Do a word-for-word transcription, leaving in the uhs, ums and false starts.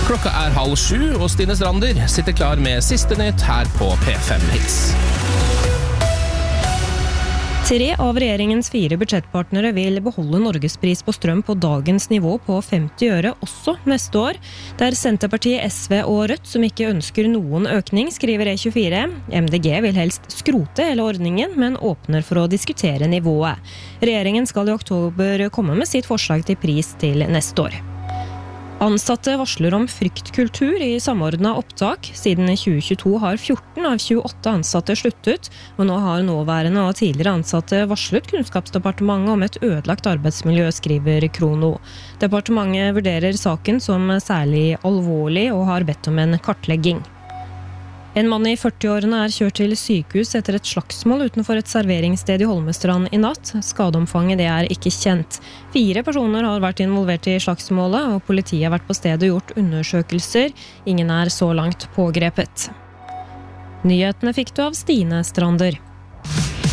Klokka er halv sju, og Stine Strander sitter klar med siste nytt her på P fem Hits. Tre av regjeringens fire budsjettpartnere vil beholde Norgespris på strøm på dagens nivå på femti øre også neste år. Det er Senterpartiet, S V og Rødt som ikke ønsker noen økning, skriver E tjuefire. M D G vil helst skrote hele ordningen, men åpner for å diskutere nivået. Regjeringen skal i oktober komme med sitt forslag til pris til neste år. Ansatte varsler om fryktkultur i samordnet opptak. Siden tjue tjueto har fjorten av tjueåtte ansatte sluttet, og nå har nåværende og tidligere ansatte varslet Kunnskapsdepartementet om et ødelagt arbeidsmiljø, skriver Krono. Departementet vurderer saken som særlig alvorlig og har bedt om en kartlegging. En mann i førti-årene er kjørt til sykehus etter et slagsmål utenfor et serveringssted i Holmestrand i natt. Skadeomfanget det er ikke kjent. Fire personer har vært involvert i slagsmålet, og politiet har vært på stedet og gjort undersøkelser. Ingen er så langt pågrepet. Nyhetene fikk du av Stine Strander.